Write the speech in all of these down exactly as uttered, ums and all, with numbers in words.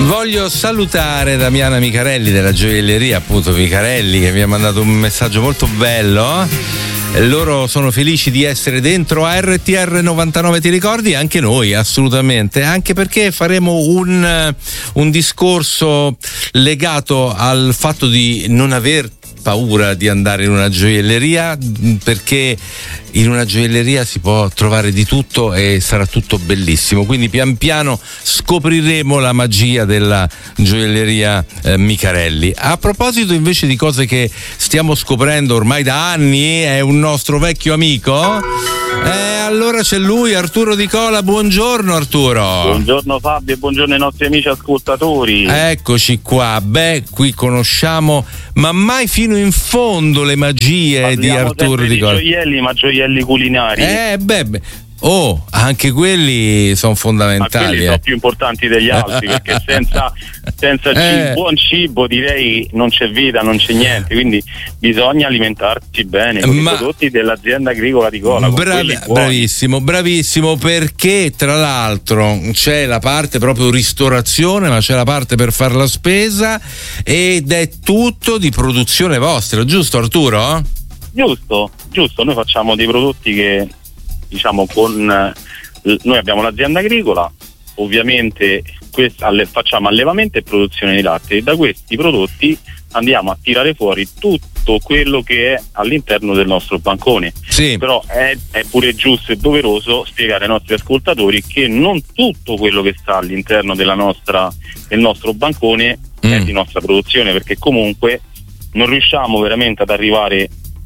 Voglio salutare Damiana Micarelli della gioielleria, appunto Micarelli, che mi ha mandato un messaggio molto bello. Loro sono felici di essere dentro a R T R novantanove, ti ricordi? Anche noi, assolutamente, anche perché faremo un, un discorso legato al fatto di non aver paura di andare in una gioielleria, perché in una gioielleria si può trovare di tutto e sarà tutto bellissimo, quindi pian piano scopriremo la magia della gioielleria eh, Micarelli. A proposito invece di cose che stiamo scoprendo ormai da anni, è un nostro vecchio amico, eh, allora c'è lui, Arturo Di Cola. Buongiorno Arturo. Buongiorno Fabio e buongiorno ai nostri amici ascoltatori. Eccoci qua, beh, qui conosciamo ma mai fino in fondo le magie Parliamo di Arturo Di Cola. Gioielli, ma gioielli culinari. Eh beh, beh. Oh, anche quelli sono fondamentali. Ma quelli eh. sono più importanti degli altri, perché senza, senza eh. cibo, buon cibo direi non c'è vita, non c'è niente, quindi bisogna alimentarsi bene con Ma... i prodotti dell'azienda agricola di Cola. Bravi, bravissimo, bravissimo, perché tra l'altro c'è la parte proprio ristorazione, ma c'è la parte per fare la spesa ed è tutto di produzione vostra, giusto Arturo? Giusto, giusto, noi facciamo dei prodotti che diciamo con noi abbiamo l'azienda agricola, ovviamente quest, alle, facciamo allevamento e produzione di latte e da questi prodotti andiamo a tirare fuori tutto quello che è all'interno del nostro bancone. Sì. Però è, è pure giusto e doveroso spiegare ai nostri ascoltatori che non tutto quello che sta all'interno della nostra, del nostro bancone mm. è di nostra produzione, perché comunque non riusciamo veramente ad arrivare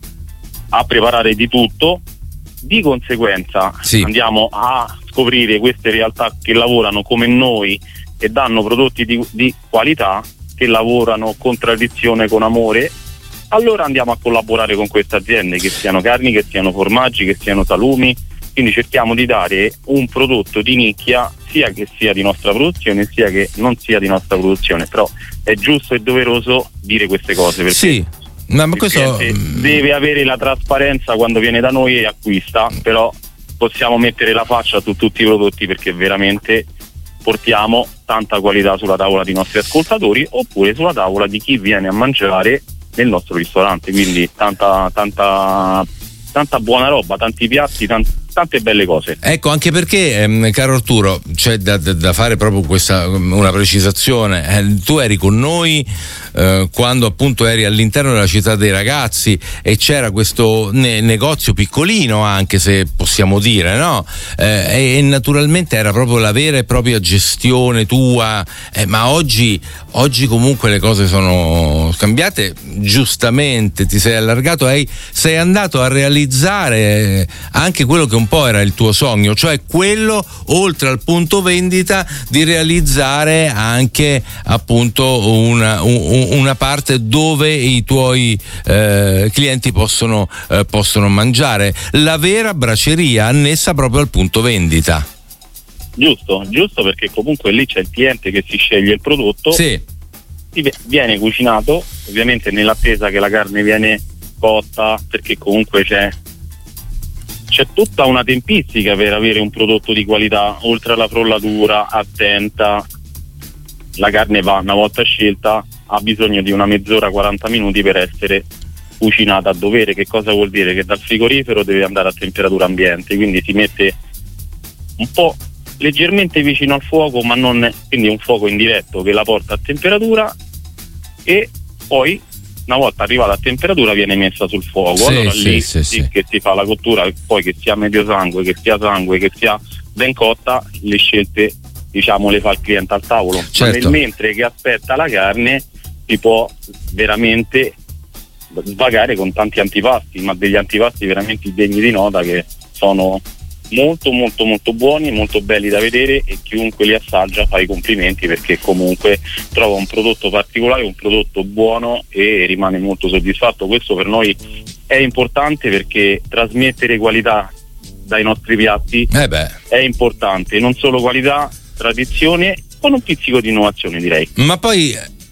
a preparare di tutto. Di conseguenza sì. andiamo a scoprire queste realtà che lavorano come noi e danno prodotti di, di qualità, che lavorano con tradizione, con amore. Allora andiamo a collaborare con queste aziende, che siano carni, che siano formaggi, che siano salumi. Quindi cerchiamo di dare un prodotto di nicchia, sia che sia di nostra produzione sia che non sia di nostra produzione. Però è giusto e doveroso dire queste cose, perché sì. No, ma questo deve avere la trasparenza quando viene da noi e acquista, però possiamo mettere la faccia su tutti i prodotti, perché veramente portiamo tanta qualità sulla tavola dei nostri ascoltatori oppure sulla tavola di chi viene a mangiare nel nostro ristorante, quindi tanta tanta tanta buona roba, tanti piatti, tanti, tante belle cose. Ecco, anche perché ehm, caro Arturo, c'è da, da fare proprio questa una precisazione. Eh, tu eri con noi eh, quando appunto eri all'interno della città dei ragazzi e c'era questo ne- negozio piccolino, anche se possiamo dire, no? Eh, e, e naturalmente era proprio la vera e propria gestione tua, eh, ma oggi oggi comunque le cose sono cambiate, giustamente ti sei allargato e sei andato a realizzare anche quello che un po' era il tuo sogno, cioè quello, oltre al punto vendita, di realizzare anche appunto una, un, una parte dove i tuoi eh, clienti possono, eh, possono mangiare, la vera braceria annessa proprio al punto vendita. Giusto, giusto, perché comunque lì c'è il cliente che si sceglie il prodotto, sì. viene cucinato, ovviamente nell'attesa che la carne viene cotta, perché comunque c'è c'è tutta una tempistica per avere un prodotto di qualità, oltre alla frollatura attenta. La carne va, una volta scelta, ha bisogno di una mezz'ora, quaranta minuti per essere cucinata a dovere. Che cosa vuol dire? Che dal frigorifero deve andare a temperatura ambiente, quindi si mette un po' leggermente vicino al fuoco, ma non, quindi un fuoco indiretto che la porta a temperatura, e poi una volta arrivata a temperatura viene messa sul fuoco. Sì, allora sì, lì sì, sì, sì. che si fa la cottura, poi che sia medio sangue, che sia sangue, che sia ben cotta, le scelte diciamo le fa il cliente al tavolo. Certo. Ma nel mentre che aspetta la carne si può veramente svagare con tanti antipasti, ma degli antipasti veramente degni di nota, che sono molto molto molto buoni, molto belli da vedere, e chiunque li assaggia fa i complimenti, perché comunque trova un prodotto particolare, un prodotto buono, e rimane molto soddisfatto. Questo per noi è importante, perché trasmettere qualità dai nostri piatti eh beh. è importante, non solo qualità, tradizione, con un pizzico di innovazione, direi. Ma poi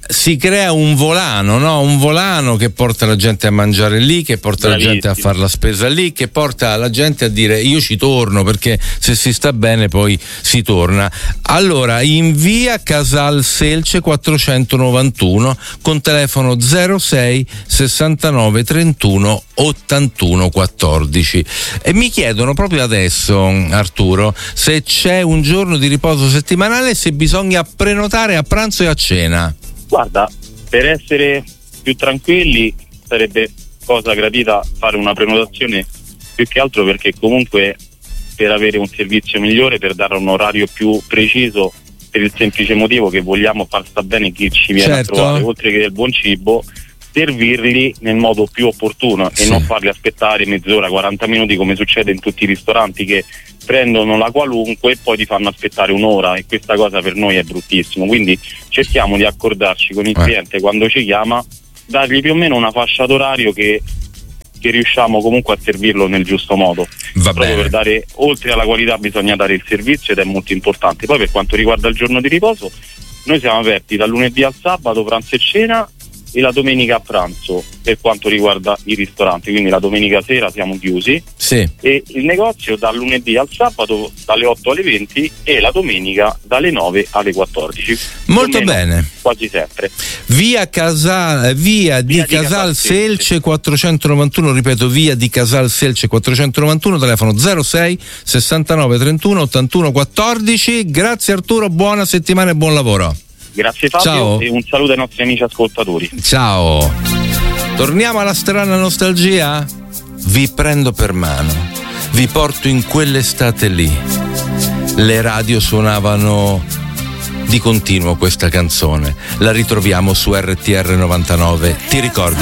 si crea un volano, no? Un volano che porta la gente a mangiare lì, che porta Bravissimo. la gente a fare la spesa lì, che porta la gente a dire io ci torno, perché se si sta bene poi si torna. Allora, in via Casal Selce quattrocentonovantuno con telefono zero sei sessantanove trentuno ottantuno quattordici. E mi chiedono proprio adesso, Arturo, se c'è un giorno di riposo settimanale e se bisogna prenotare a pranzo e a cena. Guarda, per essere più tranquilli sarebbe cosa gradita fare una prenotazione, più che altro perché comunque per avere un servizio migliore, per dare un orario più preciso, per il semplice motivo che vogliamo far sta bene chi ci viene certo. a trovare, oltre che del buon cibo, servirli nel modo più opportuno sì. e non farli aspettare mezz'ora, quaranta minuti come succede in tutti i ristoranti che prendono la qualunque e poi ti fanno aspettare un'ora, e questa cosa per noi è bruttissimo. Quindi cerchiamo di accordarci con il eh. cliente quando ci chiama, dargli più o meno una fascia d'orario che, che riusciamo comunque a servirlo nel giusto modo. Va Proprio bene. per dare, oltre alla qualità bisogna dare il servizio, ed è molto importante. Poi per quanto riguarda il giorno di riposo, noi siamo aperti dal lunedì al sabato pranzo e cena, e la domenica a pranzo per quanto riguarda i ristoranti, quindi la domenica sera siamo chiusi, sì. e il negozio dal lunedì al sabato dalle otto alle venti e la domenica dalle nove alle quattordici. Molto bene. Quasi sempre. Via Casal, via di Via di Casal Casal Selce quattrocentonovantuno, ripeto, via di Casal Selce quattrocentonovantuno, telefono zero sei sessantanove trentuno ottantuno quattordici. Grazie Arturo, buona settimana e buon lavoro. Grazie Fabio. Ciao. E un saluto ai nostri amici ascoltatori. Ciao. Torniamo alla strana nostalgia? Vi prendo per mano, vi porto in quell'estate lì. Le radio suonavano di continuo questa canzone. La ritroviamo su R T R novantanove. Ti ricordi?